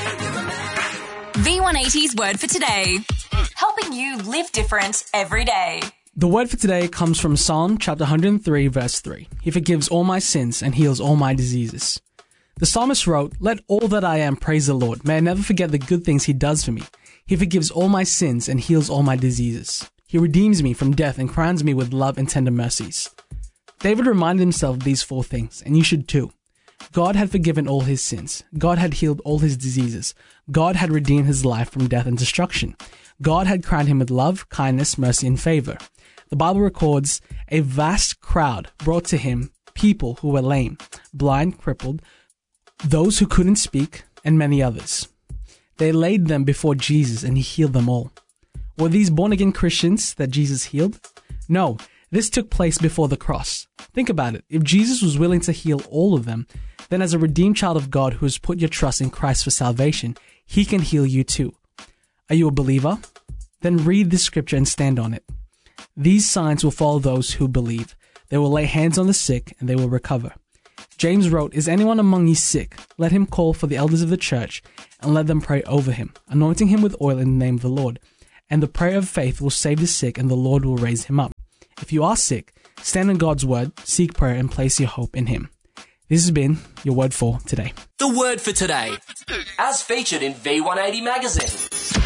V180's word for today. Helping you live different every day. The word for today comes from Psalm chapter 103 verse 3. He forgives all my sins and heals all my diseases. The psalmist wrote, "Let all that I am praise the Lord. May I never forget the good things he does for me. He forgives all my sins and heals all my diseases. He redeems me from death and crowns me with love and tender mercies." David reminded himself of these four things, and you should too. God had forgiven all his sins. God had healed all his diseases. God had redeemed his life from death and destruction. God had crowned him with love, kindness, mercy, and favor. The Bible records a vast crowd brought to him people who were lame, blind, crippled, those who couldn't speak, and many others. They laid them before Jesus and he healed them all. Were these born-again Christians that Jesus healed? No, this took place before the cross. Think about it. If Jesus was willing to heal all of them, then as a redeemed child of God who has put your trust in Christ for salvation, he can heal you too. Are you a believer? Then read this scripture and stand on it. These signs will follow those who believe. They will lay hands on the sick and they will recover. James wrote, "Is anyone among you sick? Let him call for the elders of the church and let them pray over him, anointing him with oil in the name of the Lord. And the prayer of faith will save the sick and the Lord will raise him up." If you are sick, stand on God's word, seek prayer, and place your hope in him. This has been your word for today. The word for today, as featured in V180 magazine.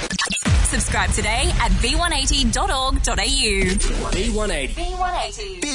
Subscribe today at v180.org.au. V180. V180.